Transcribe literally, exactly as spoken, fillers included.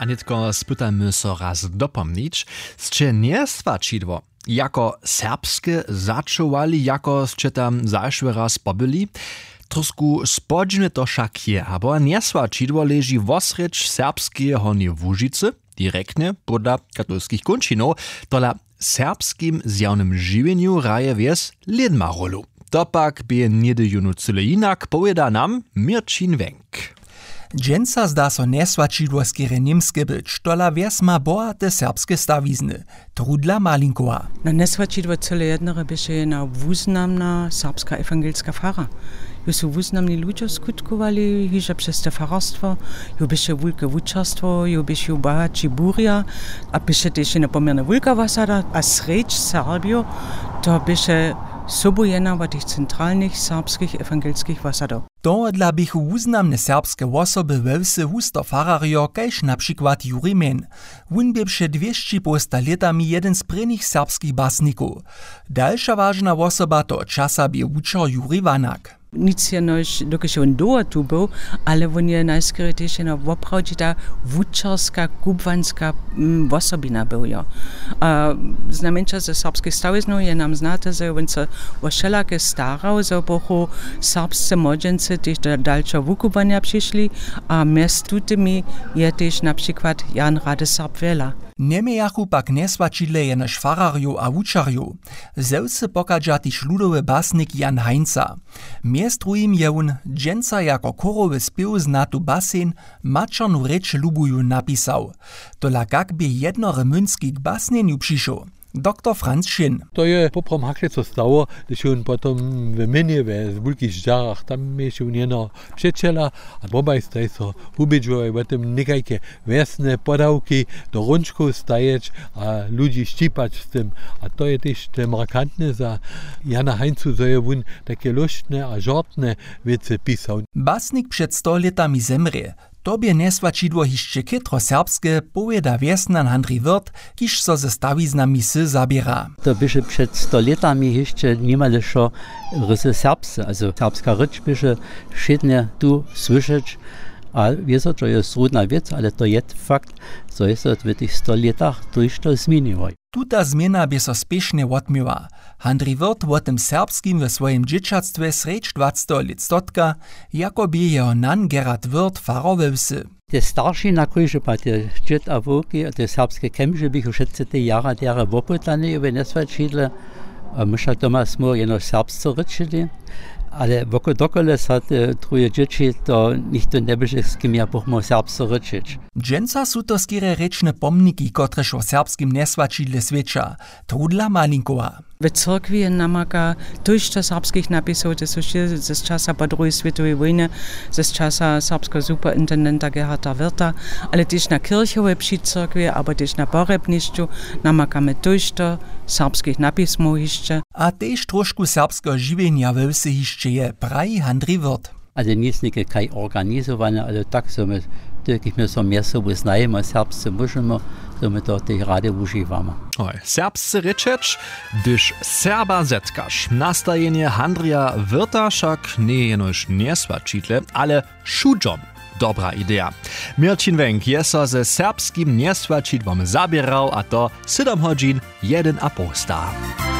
Anitko, spytajmy so raz dopomnieć, zcze nie swačidło, jako serbskie zaczęwali, jako zcze tam zaszły raz pobyli, trosku spodźne to však je, abo nie swačidło leży wosrecz serbskie honie Łužice, direktnie podla katolskich končinów, tola serbskim zjawnym żywieniu raje wies ledma rolu. Topak by niedy junu cyle inak, powieda nam Mirčin Wenk. Dżęca zda so neswačidło skiery niemskie być, tola wies ma boate serbskie stawizny. Trudla Malinkowa. Na neswačidło cyle jednere byše jedna wuznamna serbska ewangelska fara. Ju su wuznamni ludzie skutkowali, hiža przez te fararstwo, ju byše wulke wučarstwo, ju byše ju bohaci burja, a byše też jedna pomierna wulka wasada, a srecz Serbio, to byše sobu jedna wa tych centralnych serbskich ewangelskich wasadów. To dla bych wuznamne serbskie osoby wełsy husto farario, kajż na przykład Juri Men. Wun by przed dwieście posta latami jeden z prynnych serbskich basników. Dalsza ważna osoba to czasa by wuczar Juri Vanak. Nic je nož, dokud on doa tu był, ale on je najskôr też jedna opravdita wučarská, kubvanská mm, osobina był. Ja. A znamenča ze serbských staviznov je nam znate, že on se o všelaké starał, že bohu serbscy młodzieńcy też do dalszego wukubania przyszli, a mest tutimi je też na przykład Jan Rade Serbwela. Nemejachu pak neswačidle jenož fararju a wučarju. Zewsy pokadža tyž ludowy basnik Jan Heinza. Mies drugim je on dżęca jako korowy spiew znatu basen mačernu reč lubuju napisał. Tola kakby jednore münskich basnenju přišo. Doktor Franz Schinn. To je poprom hakle co stało, gdyż on potem w minie, w wielkich żarach, tam jeszcze on jedno przyjaciela, a obaj staj so ubiedziły o tym niekajkie wiesne podałki do rączków stajeć, a ludzi ścipać z tym. A to je też te markantne za Jana Heinzu, że je on takie luštne a żartne wiece pisał. Basnik przed sto latami zemrze. Tobie neswačidło hišće kytro serbskie, powieda wiesnan Handri Wirth, kiż so ze stawiznami sy zabiera. To byše przed sto latami jeszcze niemale szo rysy serbscy, also serbska rycz byše šedne tu słyszeć, a wieso, to jest trudna wiec, ale to jest fakt, co jest w tych sto latach durch to zmieniło. Tuta zmiana by so spiesznie odmyła. Handri Wirth o tym serbskim w swoim dzieciactwie srecz dwadzieścia lat stotka, jako by jeho nan Gerard Wirth farowewsy. Te starsi na kojże pa te dziet a woki, te serbskie kemže bych už te jara dere woputane über neswačidle, a myša doma smo jeno serbsce ryčili, ale woko dokole sad truje dzieci to nichto ne byše s kim ja buchmo serbsce ryčić. Dżęca su to skire rečne pomniki, kotrež o serbskim neswačidle sveča. Trudla Malinkowa. W cerkwi je namaka dużo serbskich napisów, to są ze czasa po drugiej światowej wojny, ze czasa serbskiego superintendenta Gerharda Wirtha, ale też na kirchowej przy cerkwi, aber też na porebniszczu namakamy dużo serbskich napismów jeszcze. A też troszkę serbskiego żywienia we wsi jeszcze je, praji Handri Wirth. Also nic nie kaj organizowane, ale tak so my, takich my so mehr so znajemy serbscy musimy, so my to tej rady używamy. Oj, serbscy ryczeć, gdyż Serba zetkasz. Nastajenie Handrija Wirtha však nie jenož neswačidle, ale šudžom. Dobra idea. Mirčin Wenk je so ze serbskim neswačidłom zabierał, a to siedem godzin jeden a pół sta.